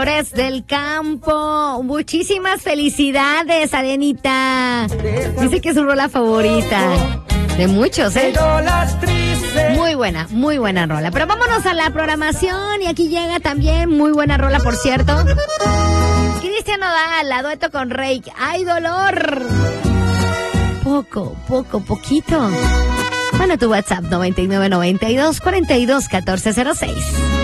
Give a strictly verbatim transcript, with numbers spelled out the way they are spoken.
Flores del Campo. Muchísimas felicidades, Arenita. Dice que es su rola favorita. De muchos, ¿eh? Muy buena, muy buena rola. Pero vámonos a la programación. Y aquí llega también muy buena rola, por cierto. Cristian Nodal, la dueto con Reik. ¡Ay, dolor! Poco, poco, poquito. Manda tu WhatsApp noventa y nueve noventa y dos cuarenta y dos catorce cero seis.